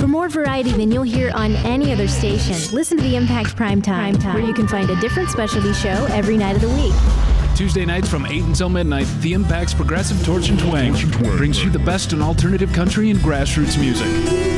For more variety than you'll hear on any other station, listen to the Impact Primetime, where you can find a different specialty show every night of the week. Tuesday nights from 8 until midnight, The Impact's Progressive Torch and Twang brings you the best in alternative country and grassroots music.